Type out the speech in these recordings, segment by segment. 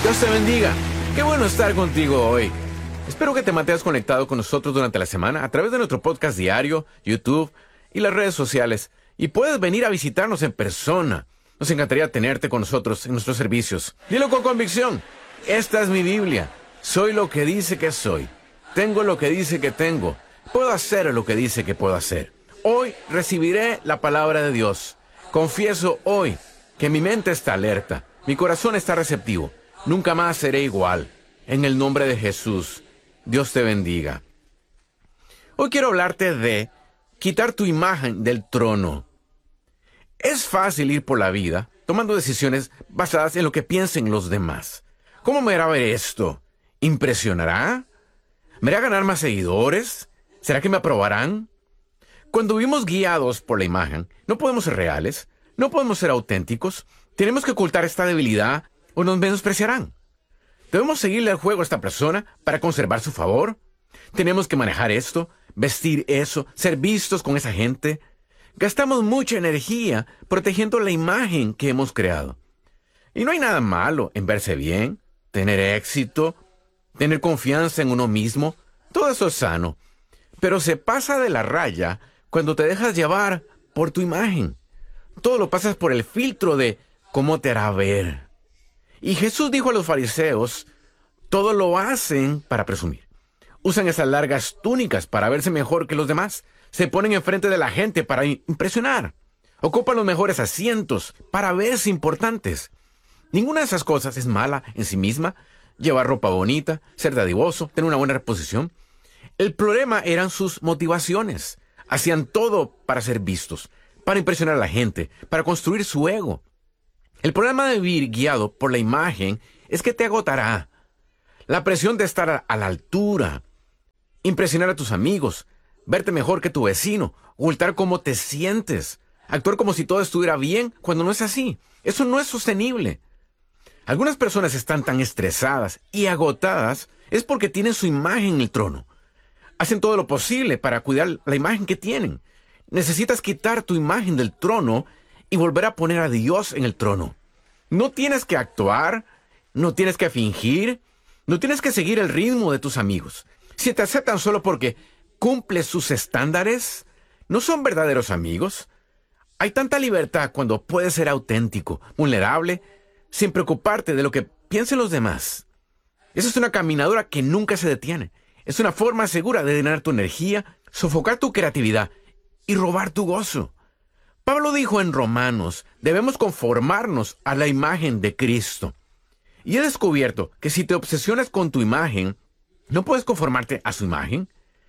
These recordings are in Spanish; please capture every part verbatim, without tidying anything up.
Dios te bendiga. Qué bueno estar contigo hoy. Espero que te mantengas conectado con nosotros durante la semana a través de nuestro podcast diario, YouTube y las redes sociales. Y puedes venir a visitarnos en persona. Nos encantaría tenerte con nosotros en nuestros servicios. Dilo con convicción. Esta es mi Biblia. Soy lo que dice que soy. Tengo lo que dice que tengo. Puedo hacer lo que dice que puedo hacer. Hoy recibiré la palabra de Dios. Confieso hoy que mi mente está alerta. Mi corazón está receptivo. Nunca más seré igual. En el nombre de Jesús, Dios te bendiga. Hoy quiero hablarte de quitar tu imagen del trono. Es fácil ir por la vida tomando decisiones basadas en lo que piensen los demás. ¿Cómo me hará ver esto? ¿Impresionará? ¿Me hará ganar más seguidores? ¿Será que me aprobarán? Cuando vivimos guiados por la imagen, no podemos ser reales, no podemos ser auténticos. Tenemos que ocultar esta debilidad o nos menospreciarán. ¿Debemos seguirle el juego a esta persona para conservar su favor? ¿Tenemos que manejar esto, vestir eso, ser vistos con esa gente? Gastamos mucha energía protegiendo la imagen que hemos creado. Y no hay nada malo en verse bien, tener éxito, tener confianza en uno mismo. Todo eso es sano. Pero se pasa de la raya cuando te dejas llevar por tu imagen. Todo lo pasas por el filtro de cómo te hará ver. Y Jesús dijo a los fariseos, todo lo hacen para presumir. Usan esas largas túnicas para verse mejor que los demás. Se ponen enfrente de la gente para impresionar. Ocupan los mejores asientos para verse importantes. Ninguna de esas cosas es mala en sí misma. Llevar ropa bonita, ser dadivoso, tener una buena reposición. El problema eran sus motivaciones. Hacían todo para ser vistos, para impresionar a la gente, para construir su ego. El problema de vivir guiado por la imagen es que te agotará. La presión de estar a la altura, impresionar a tus amigos, verte mejor que tu vecino, ocultar cómo te sientes, actuar como si todo estuviera bien cuando no es así. Eso no es sostenible. Algunas personas están tan estresadas y agotadas es porque tienen su imagen en el trono. Hacen todo lo posible para cuidar la imagen que tienen. Necesitas quitar tu imagen del trono y volver a poner a Dios en el trono. No tienes que actuar, no tienes que fingir, no tienes que seguir el ritmo de tus amigos. Si te aceptan solo porque cumples sus estándares, no son verdaderos amigos. Hay tanta libertad cuando puedes ser auténtico, vulnerable, sin preocuparte de lo que piensen los demás. Esa es una caminadora que nunca se detiene. Es una forma segura de drenar tu energía, sofocar tu creatividad y robar tu gozo. Pablo dijo en Romanos, debemos conformarnos a la imagen de Cristo. Y he descubierto que si te obsesionas con tu imagen, no puedes conformarte a su imagen.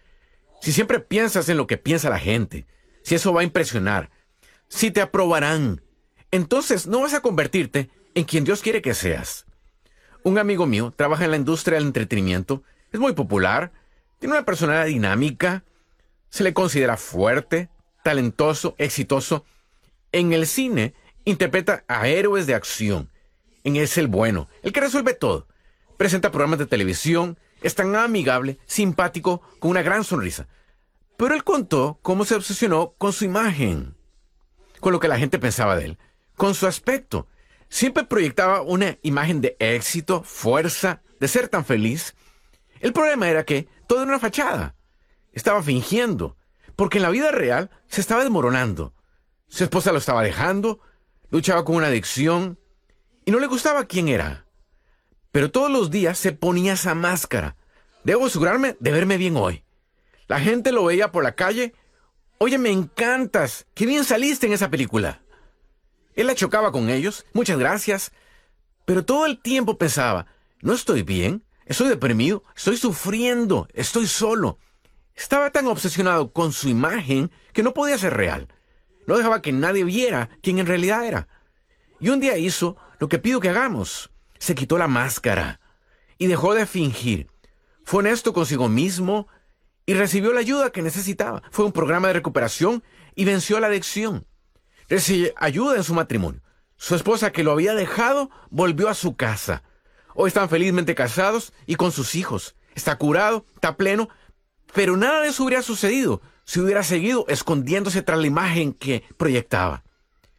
Si siempre piensas en lo que piensa la gente, si eso va a impresionar, si te aprobarán, entonces no vas a convertirte en quien Dios quiere que seas. Un amigo mío trabaja en la industria del entretenimiento, es muy popular, tiene una personalidad dinámica, se le considera fuerte, talentoso, exitoso. En el cine, interpreta a héroes de acción. En él es el bueno, el que resuelve todo. Presenta programas de televisión, es tan amigable, simpático, con una gran sonrisa. Pero él contó cómo se obsesionó con su imagen, con lo que la gente pensaba de él, con su aspecto. Siempre proyectaba una imagen de éxito, fuerza, de ser tan feliz. El problema era que todo era una fachada. Estaba fingiendo, porque en la vida real se estaba desmoronando. Su esposa lo estaba dejando, luchaba con una adicción y no le gustaba quién era. Pero todos los días se ponía esa máscara. Debo asegurarme de verme bien hoy. La gente lo veía por la calle. Oye, me encantas. Qué bien saliste en esa película. Él la chocaba con ellos. Muchas gracias. Pero todo el tiempo pensaba, no estoy bien, estoy deprimido, estoy sufriendo, estoy solo. Estaba tan obsesionado con su imagen que no podía ser real. No dejaba que nadie viera quién en realidad era. Y un día hizo lo que pido que hagamos. Se quitó la máscara y dejó de fingir. Fue honesto consigo mismo y recibió la ayuda que necesitaba. Fue a un programa de recuperación y venció la adicción. Recibió ayuda en su matrimonio. Su esposa, que lo había dejado, volvió a su casa. Hoy están felizmente casados y con sus hijos. Está curado, está pleno, pero nada de eso hubiera sucedido si hubiera seguido escondiéndose tras la imagen que proyectaba.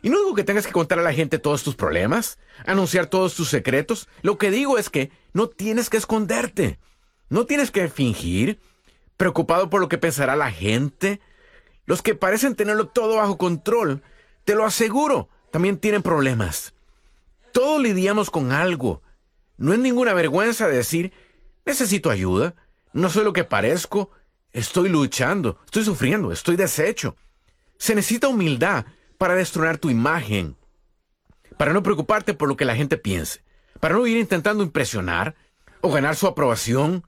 Y no digo que tengas que contar a la gente todos tus problemas, anunciar todos tus secretos. Lo que digo es que no tienes que esconderte. No tienes que fingir, preocupado por lo que pensará la gente. Los que parecen tenerlo todo bajo control, te lo aseguro, también tienen problemas. Todos lidiamos con algo. No es ninguna vergüenza decir, necesito ayuda, no soy lo que parezco, estoy luchando, estoy sufriendo, estoy deshecho. Se necesita humildad para destronar tu imagen, para no preocuparte por lo que la gente piense, para no ir intentando impresionar o ganar su aprobación.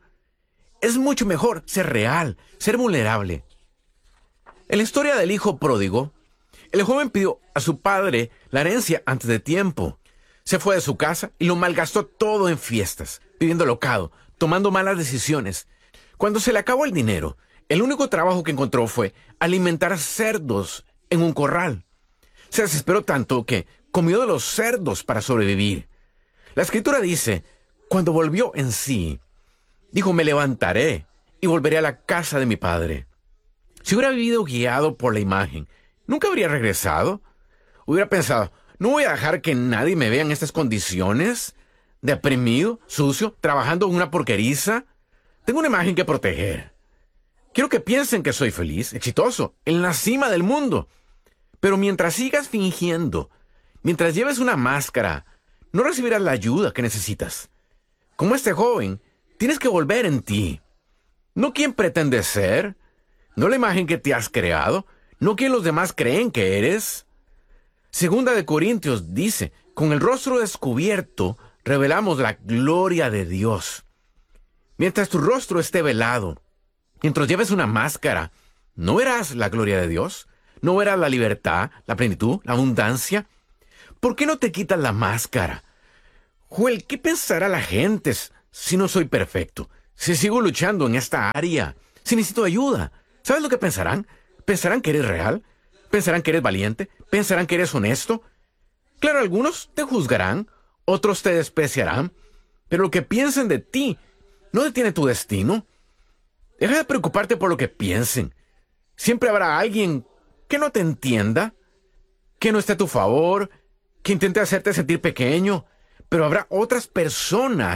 Es mucho mejor ser real, ser vulnerable. En la historia del hijo pródigo, el joven pidió a su padre la herencia antes de tiempo. Se fue de su casa y lo malgastó todo en fiestas, viviendo locado, tomando malas decisiones. Cuando se le acabó el dinero, el único trabajo que encontró fue alimentar cerdos en un corral. Se desesperó tanto que comió de los cerdos para sobrevivir. La escritura dice, cuando volvió en sí, dijo, me levantaré y volveré a la casa de mi padre. Si hubiera vivido guiado por la imagen, ¿nunca habría regresado? Hubiera pensado, no voy a dejar que nadie me vea en estas condiciones, deprimido, sucio, trabajando en una porqueriza. Tengo una imagen que proteger. Quiero que piensen que soy feliz, exitoso, en la cima del mundo. Pero mientras sigas fingiendo, mientras lleves una máscara, no recibirás la ayuda que necesitas. Como este joven, tienes que volver en ti. No quien pretendes ser, no la imagen que te has creado, no quien los demás creen que eres. Segunda de Corintios dice, con el rostro descubierto, revelamos la gloria de Dios. Mientras tu rostro esté velado, mientras lleves una máscara, ¿no verás la gloria de Dios? ¿No verás la libertad, la plenitud, la abundancia? ¿Por qué no te quitas la máscara? Joel, ¿qué pensará la gente si no soy perfecto? Si sigo luchando en esta área, si necesito ayuda. ¿Sabes lo que pensarán? ¿Pensarán que eres real? ¿Pensarán que eres valiente? ¿Pensarán que eres honesto? Claro, algunos te juzgarán, otros te despreciarán, pero lo que piensen de ti no detiene tu destino. Deja de preocuparte por lo que piensen. Siempre habrá alguien que no te entienda, que no esté a tu favor, que intente hacerte sentir pequeño, pero habrá otras personas